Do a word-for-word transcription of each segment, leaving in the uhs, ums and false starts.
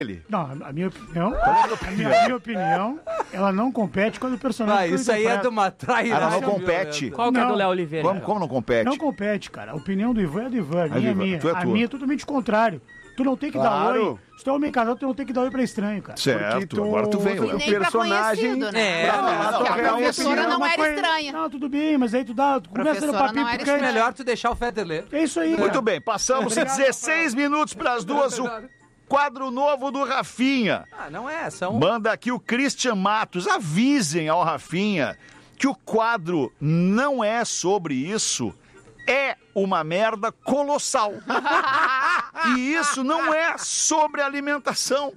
Não, a minha opinião, a minha, a minha opinião, ela não compete quando o personagem... Ah, isso aí é de uma traíra. Ela não compete. Qual que é do Léo Oliveira? Como, como não compete? Não compete, cara. A opinião do Ivan é do Ivan, a minha é Ivan, minha. tu é A tua. minha é totalmente contrário. Tu não tem que Claro. dar oi. Se tu é homem casado, tu não tem que dar oi pra estranho, cara. Certo, tu- agora tu veio, tu- Léo. Nem pra personagem- conhecido, né? É, Pra não, dar não, tua a real professora opinião. não Uma era coisa- estranha. Não, tudo bem, mas aí tu dá, tu começa no Professora papinho não era porque... estranha. Melhor tu deixar o Fetter ler. É isso aí, Muito cara. bem, passamos dezesseis minutos para as duas. O quadro novo do Rafinha. Ah, não é, são... Manda aqui o Christian Matos. Avisem ao Rafinha que o quadro não é sobre isso. É uma merda colossal. E isso não é sobre alimentação.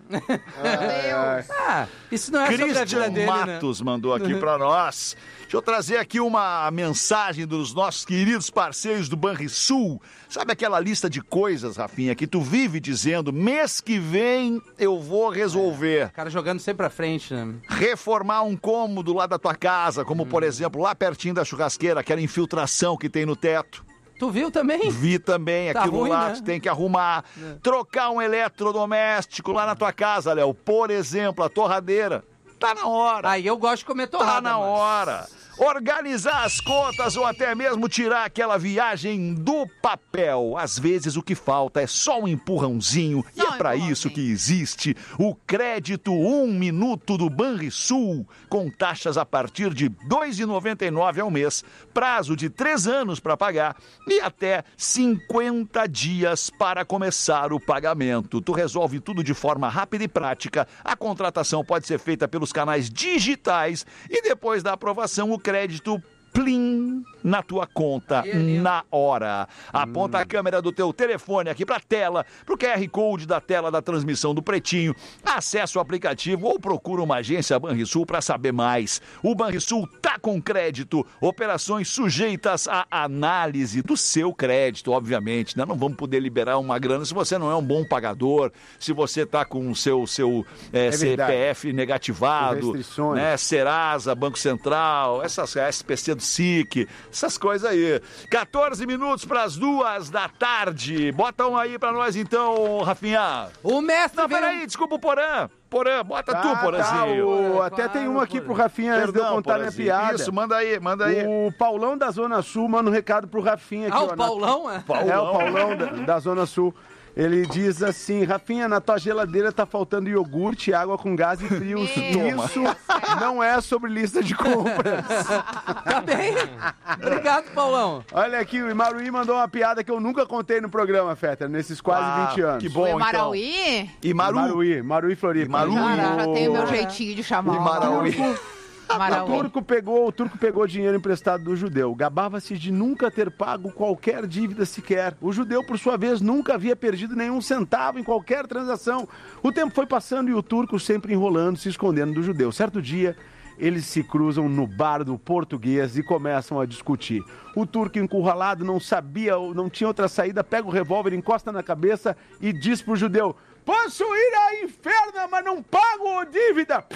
Ah, isso não é sobre a vida Christian dele, né? Matos mandou aqui pra nós. Deixa eu trazer aqui uma mensagem dos nossos queridos parceiros do Banrisul. Sabe aquela lista de coisas, Rafinha, que tu vive dizendo, mês que vem eu vou resolver. O cara jogando sempre pra frente, né? Reformar um cômodo lá da tua casa, como por exemplo, lá pertinho da churrasqueira, aquela infiltração que tem no teto. Tu viu também? Vi também, Tá aquilo ruim, lá né? tu tem que arrumar. Trocar um eletrodoméstico lá na tua casa, Léo. Por exemplo, a torradeira. Tá na hora. Aí eu gosto de comer torrada. Tá na mano. hora. Organizar as contas ou até mesmo tirar aquela viagem do papel. Às vezes o que falta é só um empurrãozinho. E Só é pra um isso empurrãozinho. que existe o crédito um minuto do Banrisul, com taxas a partir de dois reais e noventa e nove centavos ao mês, prazo de três anos para pagar e até cinquenta dias para começar o pagamento. Tu resolve tudo de forma rápida e prática. A contratação pode ser feita pelos canais digitais e depois da aprovação o crédito plim na tua conta na hora. Aponta a câmera do teu telefone aqui pra tela, pro Q R Code da tela da transmissão do Pretinho. Acesse o aplicativo ou procura uma agência Banrisul para saber mais. O Banrisul tá com crédito, operações sujeitas à análise do seu crédito, obviamente, né? Não vamos poder liberar uma grana se você não é um bom pagador, se você tá com o seu, seu é, C P F negativado, Com restrições. né? Serasa, Banco Central, essas S P C do S I C, essas coisas aí. quatorze minutos para as duas da tarde. Bota um aí para nós então, Rafinha. O mestre Não, veio- peraí, desculpa o Porã. Porã, bota Tá, tu, tá, Porãzinho. o- até tem uma aqui pro Rafinha antes de eu contar minha Porãzinho. piada. Isso, manda aí, manda aí. O Paulão da Zona Sul manda um recado pro Rafinha aqui. Ah, ó, o na- Paulão, é? É, o Paulão da, da Zona Sul. Ele diz assim, Rafinha, na tua geladeira tá faltando iogurte, água com gás e frios. Meu Isso não é sobre lista de compras. Tá bem? Obrigado, Paulão. Olha aqui, o Imaruí mandou uma piada que eu nunca contei no programa, Fetter, nesses quase Ah, vinte anos. que O bom, então. Imarauí? Imaru. Imaruí, Imaruí Floripa. Imaruí. Já, já tenho meu O- jeitinho de chamar. Imarauí. O Imarauí. turco pegou, o turco pegou dinheiro emprestado do judeu. Gabava-se de nunca ter pago qualquer dívida sequer. O judeu, por sua vez, nunca havia perdido nenhum centavo em qualquer transação. O tempo foi passando e o turco sempre enrolando, se escondendo do judeu. Certo dia, eles se cruzam no bar do português e começam a discutir. O turco, encurralado, não sabia, não tinha outra saída, pega o revólver, encosta na cabeça e diz pro judeu: "Posso ir ao inferno, mas não pago a dívida."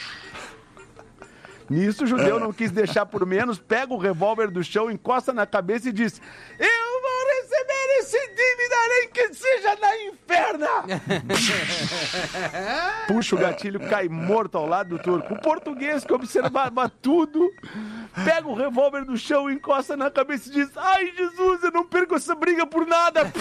Nisso, o judeu não quis deixar por menos, pega o revólver do chão, encosta na cabeça e diz: "Eu vou receber esse dívida nem que seja na inferna." Puxa o gatilho, cai morto ao lado do turco. O português, que observava tudo, pega o revólver do chão, encosta na cabeça e diz: "Ai, Jesus, eu não perco essa briga por nada."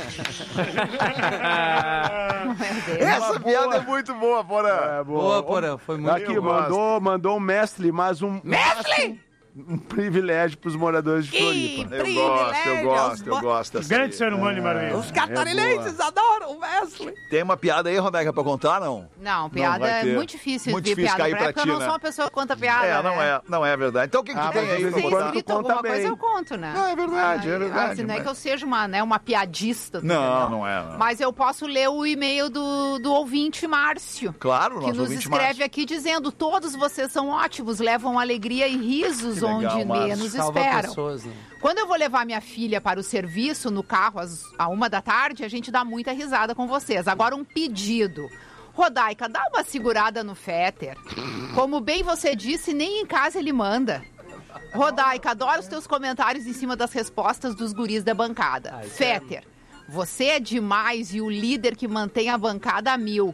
Essa piada é muito boa, Porã. É, Boa, Porã, foi muito Aqui, Eu mandou, mandou um mestre, mas um... Mestre! Um privilégio pros moradores de Que Floripa. Eu gosto, eu gosto, eu gosto. dessa Grande aí. ser humano, Imarui. Os catarinenses adoram o Wesley. Tem uma piada aí, Rodeca, pra contar, não? Não, piada vai é ter. muito difícil Muito de difícil piada. cair Pra pra época ti, eu não né? sou uma pessoa que conta piada, É, não né? é, não é verdade. Então o que, que Ah, tu tem mas aí às pra vezes Se botar? quando- escrito conta alguma bem. coisa, eu conto, né? Não, é verdade, é Aí, verdade, assim, não é mas- que eu seja uma, né, uma piadista, tu Não, entendeu? não é, não. Mas eu posso ler o e-mail do, do ouvinte Márcio. Claro, Que nosso nos ouvinte escreve Márcio. aqui dizendo: todos vocês são ótimos, levam alegria e risos Que legal, onde Márcio. menos Salva esperam. pessoas, né? Quando eu vou levar minha filha para o serviço no carro às, à uma da tarde, a gente dá muita risada com vocês. Agora um pedido. Rodaica, dá uma segurada no Fetter. Como bem você disse, nem em casa ele manda. Rodaica, adoro os teus comentários em cima das respostas dos guris da bancada. Ah, isso Fetter, você é demais e o líder que mantém a bancada a mil.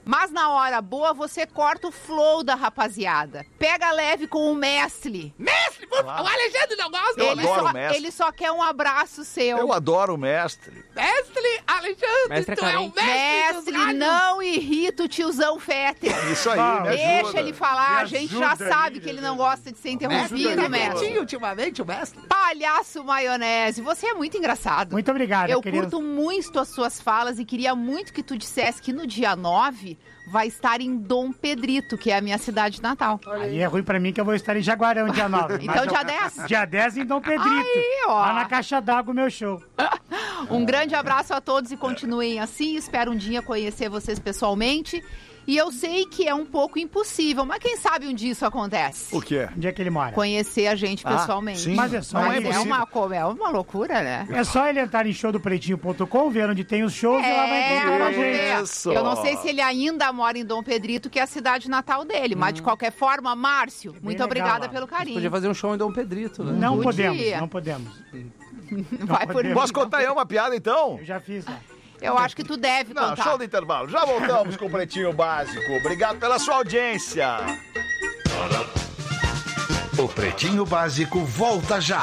Mas na hora boa, você corta o flow da rapaziada. Pega leve com o Mestre. Mestre, por favor, o Alexandre não gosta. Eu Ele adoro só, o Mestre. ele só quer um abraço seu. Eu adoro o mestre. Mestre, Alexandre, Mestre tu é o carente. mestre dos Mestre, rádios. não irrita o tiozão Fetter. Isso aí, Ah, me Deixa ajuda. ele falar, Me a gente já ajuda sabe aí, que ele meu não Deus. gosta de ser Mestre, interrompido, tá mestre. quietinho ultimamente, o mestre. Palhaço maionese, você é muito engraçado. Muito obrigado, Eu querido. curto muito as suas falas e queria muito que tu dissesse que no dia nove vai estar em Dom Pedrito, que é a minha cidade natal. Aí é ruim pra mim que eu vou estar em Jaguarão dia nove. Então, Mas eu- dia dez? Dia dez em Dom Pedrito. Aí, ó. Lá na caixa d'água o meu show. Um grande abraço a todos e continuem assim. Espero um dia conhecer vocês pessoalmente. E eu sei que é um pouco impossível, mas quem sabe um dia isso acontece. O quê? Onde é que ele mora? Conhecer a gente Ah, pessoalmente. sim. Mas é só Não Mas é é, possível. uma, co- é uma loucura, né? É só ele entrar em show do pretinho ponto com, ver onde tem os shows e lá vai É, encontrar a vamos gente. ver. Isso. Eu não sei se ele ainda mora em Dom Pedrito, que é a cidade natal dele. Mas, de qualquer forma, Márcio, muito legal obrigada lá. pelo Podia carinho. fazer um show em Dom Pedrito, né? Não Podia. podemos, não podemos. Vai por mim. Posso contar eu uma piada, então? Eu já fiz lá. Eu acho que tu deve Não, contar. show do intervalo. Já voltamos com o Pretinho Básico. Obrigado pela sua audiência. O Pretinho Básico volta já.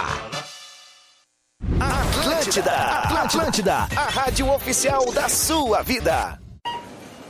Atlântida, Atlântida, a rádio oficial da sua vida.